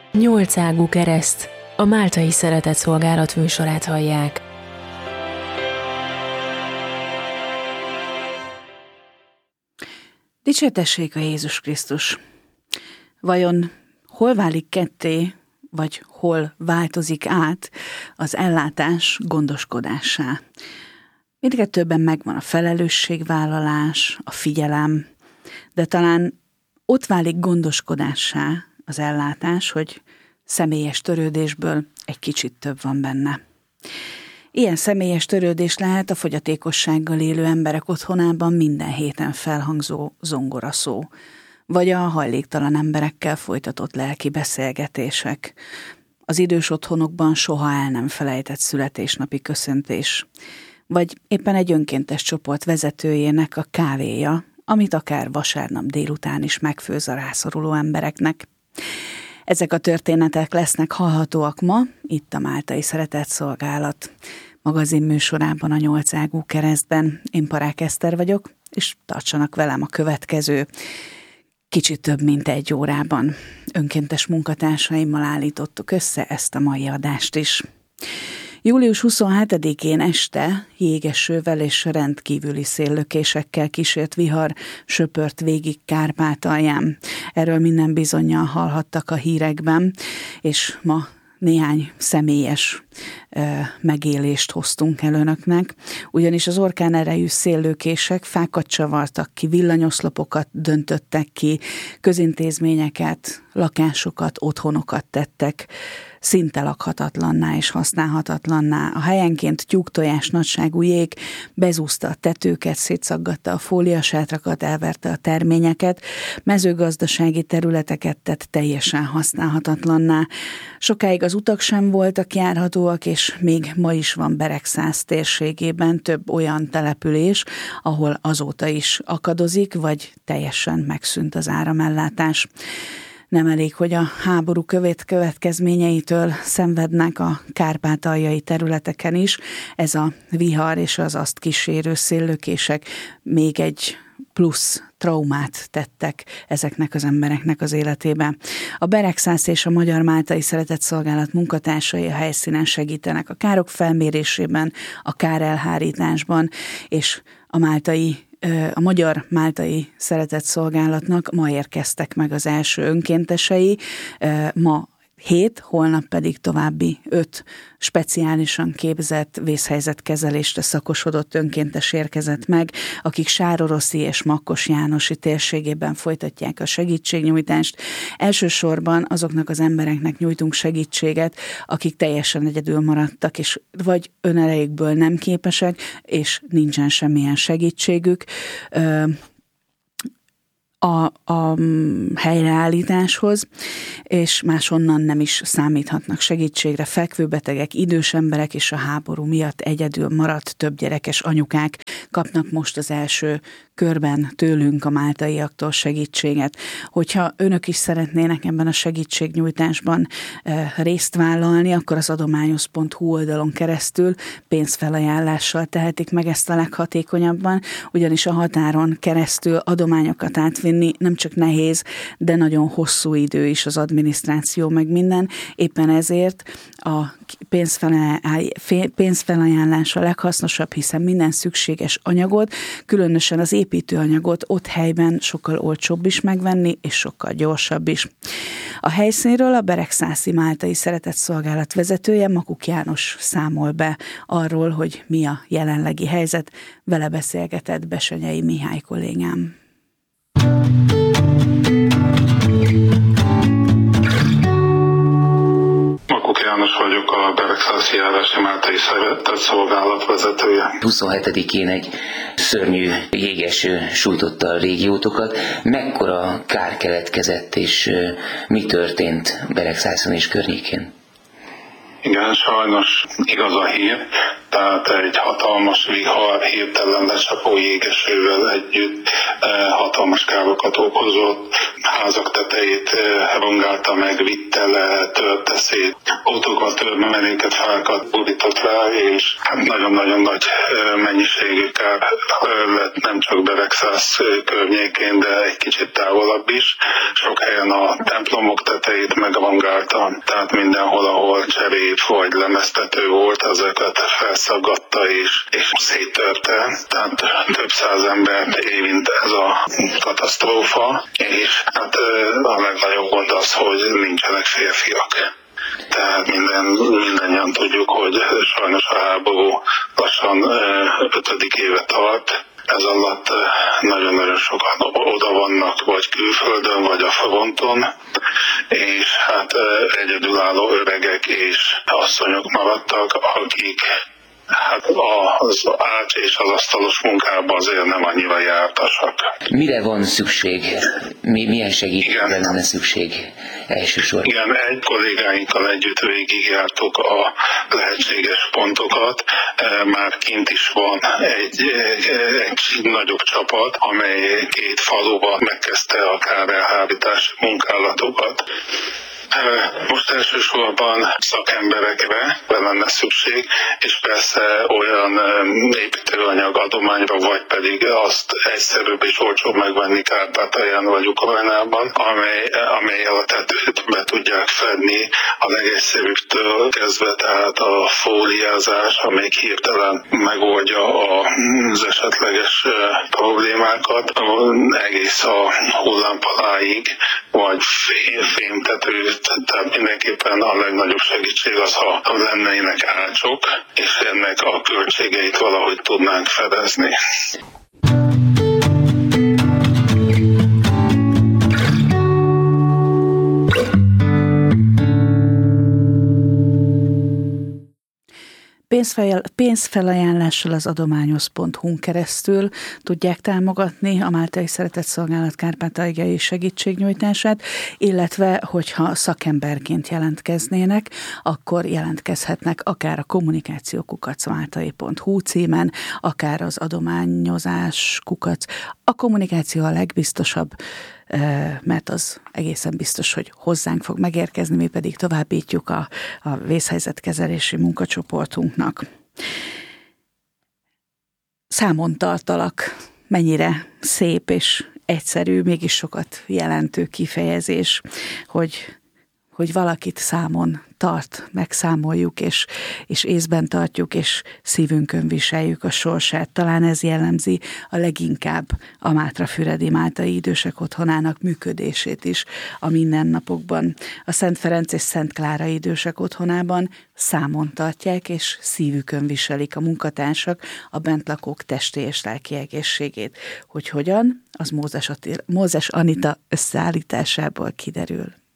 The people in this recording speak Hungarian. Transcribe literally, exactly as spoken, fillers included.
Nyolcágú kereszt, a Máltai Szeretetszolgálat műsorát hallják. Dicsértessék a Jézus Krisztus! Vajon hol válik ketté, vagy hol változik át az ellátás gondoskodássá? Mindkettőben megvan a felelősségvállalás, a figyelem, de talán ott válik gondoskodássá az ellátás, hogy személyes törődésből egy kicsit több van benne. Ilyen személyes törődés lehet a fogyatékossággal élő emberek otthonában minden héten felhangzó zongoraszó, vagy a hajléktalan emberekkel folytatott lelki beszélgetések, az idős otthonokban soha el nem felejtett születésnapi köszöntés, vagy éppen egy önkéntes csoport vezetőjének a kávéja, amit akár vasárnap délután is megfőz a rászoruló embereknek. Ezek a történetek lesznek hallhatóak ma, itt a Máltai Szeretetszolgálat magazin műsorában, a Nyolcágú keresztben. Én Parák Eszter vagyok, és tartsanak velem a következő kicsit több mint egy órában. Önkéntes munkatársaimmal állítottuk össze ezt a mai adást is. július huszonhetedikén este jégesővel és rendkívüli széllökésekkel kísért vihar söpört végig Kárpátalján. Erről minden bizonnyal hallhattak a hírekben, és ma néhány személyes ö, megélést hoztunk el önöknek, ugyanis az orkán erejű széllökések fákat csavartak ki, villanyoszlopokat döntöttek ki, közintézményeket, lakásokat, otthonokat tettek szinte lakhatatlanná és használhatatlanná. A helyenként tyúktojás nagyságú jég bezúzta a tetőket, szétszaggatta a fóliasátrakat, elverte a terményeket, mezőgazdasági területeket tett teljesen használhatatlanná. Sokáig az utak sem voltak járhatóak, és még ma is van Beregszász térségében több olyan település, ahol azóta is akadozik, vagy teljesen megszűnt az áramellátás. Nem elég, hogy a háború követ következményeitől szenvednek a kárpátaljai területeken is, ez a vihar és az azt kísérő széllökések még egy plusz traumát tettek ezeknek az embereknek az életébe. A Beregszász és a Magyar Máltai Szeretetszolgálat munkatársai a helyszínen segítenek a károk felmérésében, a kárelhárításban, és a máltai A Magyar Máltai Szeretetszolgálatnak ma érkeztek meg az első önkéntesei, ma hét, holnap pedig további öt speciálisan képzett vészhelyzetkezelésre szakosodott önkéntes érkezett meg, akik Sároroszi és Makkos Jánosi térségében folytatják a segítségnyújtást. Elsősorban azoknak az embereknek nyújtunk segítséget, akik teljesen egyedül maradtak, és vagy önerejükből nem képesek, és nincsen semmilyen segítségük A, a helyreállításhoz, és máshonnan nem is számíthatnak segítségre. Fekvőbetegek, idős emberek és a háború miatt egyedül maradt több gyerekes anyukák kapnak most az első körben tőlünk, a máltaiaktól segítséget. Hogyha önök is szeretnének ebben a segítségnyújtásban e, részt vállalni, akkor az adományoz pont hu oldalon keresztül pénzfelajánlással tehetik meg ezt a leghatékonyabban, ugyanis a határon keresztül adományokat átvinni nem csak nehéz, de nagyon hosszú idő is az adminisztráció meg minden. Éppen ezért a pénzfelajánlás a leghasznosabb, hiszen minden szükséges anyagot, különösen az építőanyagot ott helyben sokkal olcsóbb is megvenni, és sokkal gyorsabb is. A helyszínről a Beregszászi Máltai Szeretetszolgálat vezetője, Makuk János számol be arról, hogy mi a jelenlegi helyzet. Vele beszélgetett Besenyei Mihály kollégám. Makuk János vagyok, a Beregszászi járási Máltai Szeretetszolgálat vezetője. huszonhetedikén egy szörnyű jégeső sújtotta a régiótokat. Mekkora kár keletkezett, és mi történt Beregszászon és környékén? Igen, sajnos igaz a hír. tehát egy hatalmas vihar hirtelen lecsapó jégesővel együtt hatalmas károkat okozott, házak tetejét rongálta meg, vitte le, törte szét, autókat, törmemeléket, fákat burított rá, és nagyon-nagyon nagy mennyiségű kár lett nem csak Beregszász környékén, de egy kicsit távolabb is. Sok helyen a templomok tetejét megrongálta, tehát mindenhol, ahol cserép vagy lemeztető volt, ezeket felszaggatta és, és széttörte. Tehát több száz embert érint ez a katasztrófa, és hát a legnagyobb gond az, hogy nincsenek férfiak. Tehát minden, mindannyian tudjuk, hogy sajnos a háború lassan ötödik éve tart. Ez alatt nagyon-nagyon sokan oda vannak, vagy külföldön, vagy a fronton, és hát egyedülálló öregek és asszonyok maradtak, akik hát az ács és az asztalos munkában azért nem annyira jártasak. Mire van szükség? Mi, milyen segítségre lenne szükség elsősorban? Igen, egy kollégáinkkal együtt végigjártuk a lehetséges pontokat. Már kint is van egy, egy nagyobb csapat, amely két faluban megkezdte a kárelhárítási munkálatokat. Most elsősorban szakemberekre lenne szükség, és persze olyan építőanyag adományra, vagy pedig azt egyszerűbb és olcsóbb megvenni Kárpátalján vagy Ukrajnában, amely, amelyel a tetőt be tudják fedni a legegyszerűbbtől kezdve, tehát a fóliázás, amelyik hirtelen megoldja az esetleges problémákat, egész a hullámpaláig, vagy fémtető. Tehát mindenképpen a legnagyobb segítség az, ha lennének ácsok, és ennek a költségeit valahogy tudnánk fedezni. Pénzfelajánlással az adományoz pont hu-n keresztül tudják támogatni a Máltai Szeretett Szolgálat kárpátaljai segítségnyújtását, illetve hogyha szakemberként jelentkeznének, akkor jelentkezhetnek akár a kommunikáció kukac máltai pont hu címen, akár az adományozás kukac. A kommunikáció a legbiztosabb, mert az egészen biztos, hogy hozzánk fog megérkezni, mi pedig továbbítjuk a, a vészhelyzetkezelési munkacsoportunknak. Számon tartalak, mennyire szép és egyszerű, mégis sokat jelentő kifejezés, hogy, hogy valakit számon tart, megszámoljuk, és, és észben tartjuk, és szívünkön viseljük a sorsát. Talán ez jellemzi a leginkább a Mátrafüredi Máltai Idősek Otthonának működését is a mindennapokban. A Szent Ferenc és Szent Klára Idősek Otthonában számon tartják, és szívükön viselik a munkatársak a bentlakók testi és lelki egészségét. Hogy hogyan, az Mózes, Attila, Mózes Anita összeállításából kiderül.